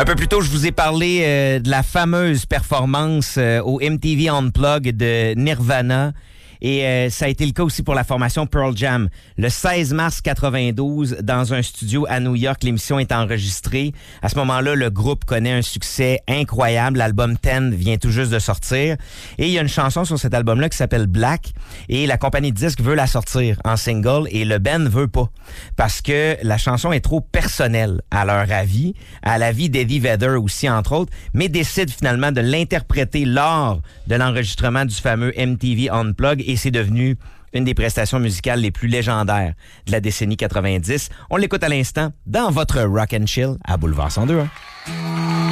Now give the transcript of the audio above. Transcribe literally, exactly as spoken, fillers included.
Un peu plus tôt, je vous ai parlé euh, de la fameuse performance euh, au M T V Unplugged de Nirvana. Et euh, ça a été le cas aussi pour la formation Pearl Jam. Le seize mars quatre-vingt-douze, dans un studio à New York, l'émission est enregistrée. À ce moment-là, le groupe connaît un succès incroyable. L'album dix vient tout juste de sortir. Et il y a une chanson sur cet album-là qui s'appelle Black. Et la compagnie de disques veut la sortir en single et le band veut pas. Parce que la chanson est trop personnelle à leur avis, à l'avis d'Eddie Vedder aussi, entre autres, mais décide finalement de l'interpréter lors de l'enregistrement du fameux M T V Unplugged. Et c'est devenu une des prestations musicales les plus légendaires de la décennie quatre-vingt-dix. On l'écoute à l'instant dans votre Rock and Chill à Boulevard cent deux.